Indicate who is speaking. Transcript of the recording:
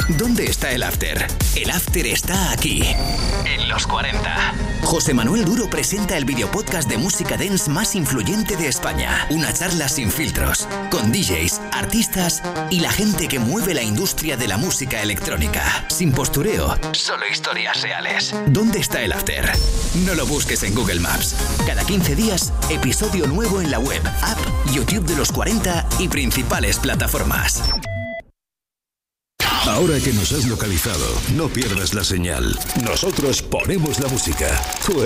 Speaker 1: ¿Dónde está el after? El after está aquí, en los 40. José Manuel Duro presenta el videopodcast de música dance más influyente de España. Una charla sin filtros, con DJs, artistas y la gente que mueve la industria de la música electrónica. Sin postureo, solo historias reales. ¿Dónde está el after? No lo busques en Google Maps. Cada 15 días, episodio nuevo en la web, app, YouTube de los 40 y principales plataformas.
Speaker 2: Ahora que nos has localizado, no pierdas la señal. Nosotros ponemos la música. Tú